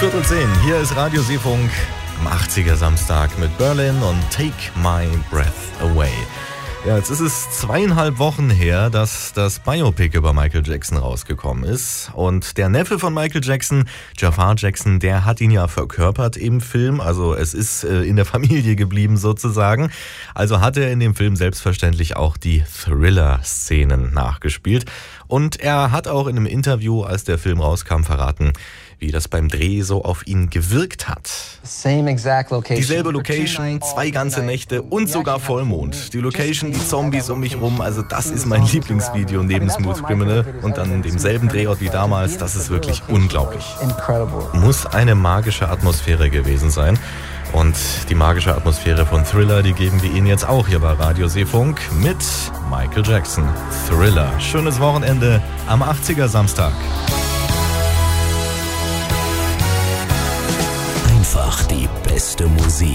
9:45. Hier ist Radio Seefunk am 80er Samstag mit Berlin und Take My Breath Away. Ja, jetzt ist es 2,5 Wochen her, dass das Biopic über Michael Jackson rausgekommen ist. Und der Neffe von Michael Jackson, Jafar Jackson, der hat ihn ja verkörpert im Film. Also es ist in der Familie geblieben sozusagen. Also hat er in dem Film selbstverständlich auch die Thriller-Szenen nachgespielt. Und er hat auch in einem Interview, als der Film rauskam, verraten, wie das beim Dreh so auf ihn gewirkt hat. Dieselbe Location, 2 ganze Nächte und sogar Vollmond. Die Location, die Zombies um mich rum, also das ist mein Lieblingsvideo neben Smooth Criminal. Und dann demselben Drehort wie damals, das ist wirklich unglaublich. Muss eine magische Atmosphäre gewesen sein. Und die magische Atmosphäre von Thriller, die geben wir Ihnen jetzt auch hier bei Radio Seefunk mit Michael Jackson. Thriller. Schönes Wochenende am 80er Samstag. Einfach die beste Musik.